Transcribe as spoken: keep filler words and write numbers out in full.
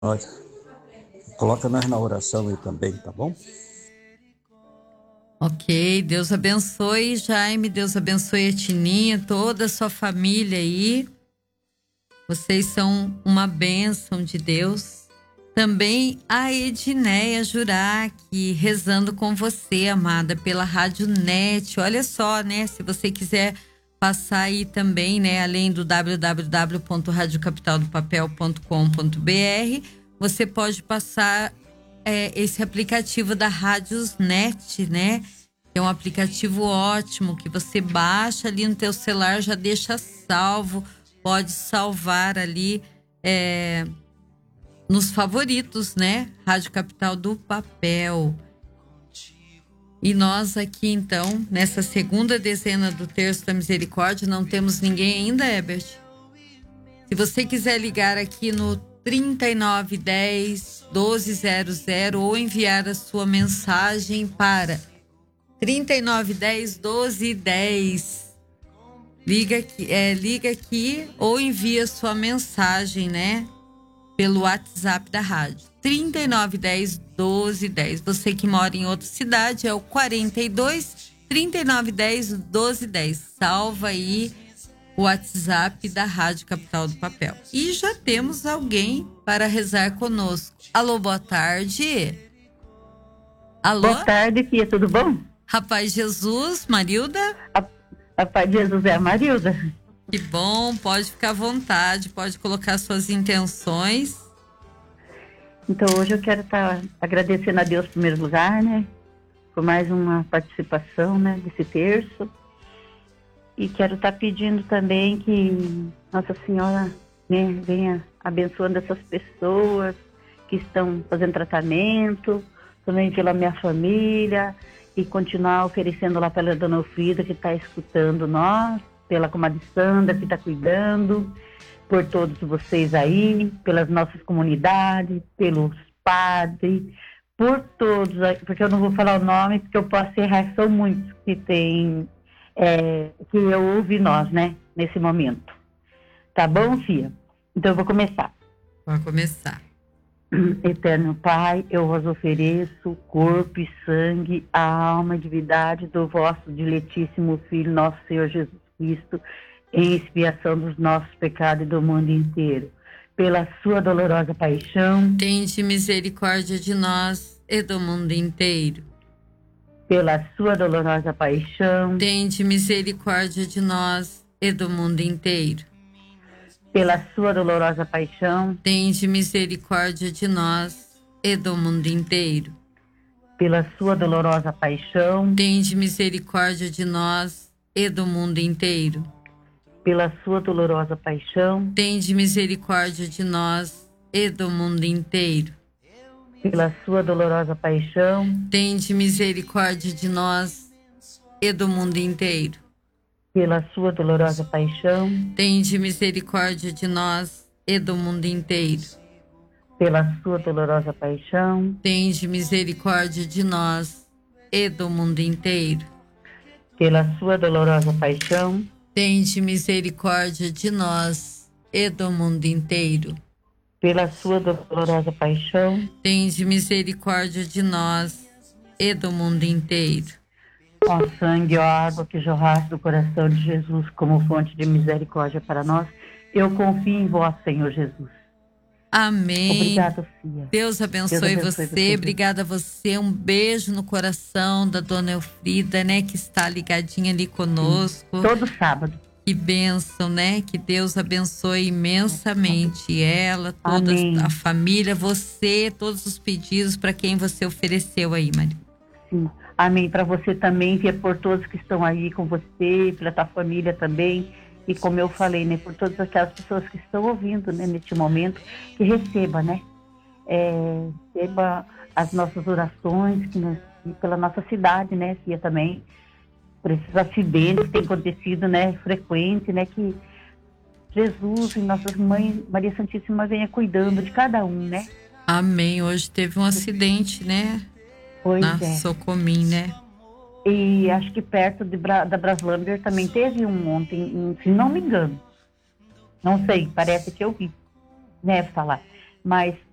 Olha, coloca nós na oração aí também, tá bom? Ok, Deus abençoe, Jaime, Deus abençoe a Tininha, toda a sua família aí. Vocês são uma bênção de Deus. Também a Edneia Jurac, rezando com você, amada, pela Rádio Net. Olha só, né? Se você quiser passar aí também, né? Além do w w w ponto rádio capital do papel ponto com ponto b r, você pode passar é, esse aplicativo da Rádios Net, né? É um aplicativo ótimo que você baixa ali no teu celular, já deixa salvo, pode salvar ali é, nos favoritos, né? Rádio Capital do Papel. E nós aqui, então, nessa segunda dezena do Terço da Misericórdia, não temos ninguém ainda, Herbert? Se você quiser ligar aqui no trinta e nove dez, doze zero zero ou enviar a sua mensagem para trinta e nove dez, doze dez. Liga aqui, é, liga aqui ou envia sua mensagem, né? Pelo WhatsApp da rádio. trinta e nove dez, doze dez. Você que mora em outra cidade é o quarenta e dois, trinta e nove dez, doze dez. Salva aí o WhatsApp da Rádio Capital do Papel. E já temos alguém para rezar conosco. Alô, boa tarde. Alô? Boa tarde, Fia, tudo bom? Rapaz Jesus, Marilda? A, a Pai de Jesus é a Marilda. Que bom, pode ficar à vontade, pode colocar suas intenções. Então hoje eu quero estar tá agradecendo a Deus em primeiro lugar, né? Por mais uma participação, né? Desse terço. E quero estar tá pedindo também que Nossa Senhora, né, venha abençoando essas pessoas que estão fazendo tratamento, também pela minha família, e continuar oferecendo lá pela Dona Ofrida, que está escutando nós, pela comadre Sandra, que está cuidando, por todos vocês aí, pelas nossas comunidades, pelos padres, por todos, porque eu não vou falar o nome, porque eu posso errar, são muitos que tem, é, que eu ouvi nós, né, nesse momento. Tá bom, Fia? Então eu vou começar. Pode começar. Eterno Pai, eu vos ofereço corpo e sangue, a alma e divindade do vosso diletíssimo Filho, nosso Senhor Jesus Cristo, em expiação dos nossos pecados e do mundo inteiro. Pela sua dolorosa paixão, tende misericórdia de nós e do mundo inteiro. Pela sua dolorosa paixão, tende misericórdia de nós e do mundo inteiro. Pela sua dolorosa paixão, tende misericórdia de nós e do mundo inteiro. Pela sua dolorosa paixão, tende misericórdia de nós e do mundo inteiro. Pela sua dolorosa paixão, tende misericórdia de nós e do mundo inteiro. Pela sua dolorosa paixão, tende misericórdia de nós e do mundo inteiro. Pela sua dolorosa paixão, tende misericórdia de nós e do mundo inteiro. Pela sua dolorosa paixão, tende misericórdia de nós e do mundo inteiro. Pela sua dolorosa paixão, tende misericórdia de nós e do mundo inteiro. Pela sua dolorosa paixão, tende misericórdia de nós e do mundo inteiro. Ó sangue, ó água que jorraste do coração de Jesus como fonte de misericórdia para nós, eu confio em vós, Senhor Jesus. Amém. Obrigada, Fia. Deus abençoe, Deus abençoe você. você. Obrigada a você. Um beijo no coração da Dona Elfrida, né? Que está ligadinha ali conosco. Sim, todo sábado. Que bênção, né? Que Deus abençoe imensamente ela, toda Amém. A família, você, todos os pedidos para quem você ofereceu aí, Maria. Sim. Amém. Para você também, Fia, por todos que estão aí com você, pela tua família também. E como eu falei, né, por todas aquelas pessoas que estão ouvindo, né, neste momento, que receba, né, é, receba as nossas orações, que nós, e pela nossa cidade, né, Fia, também, por esses acidentes que têm acontecido, né, frequente, né, que Jesus e nossas mães, Maria Santíssima, venha cuidando de cada um, né. Amém. Hoje teve um acidente, né, pois na é. Socomim, né. E acho que perto de Bra- da Braslander também teve um ontem, se não me engano. Não sei, parece que eu vi, né, falar. Mas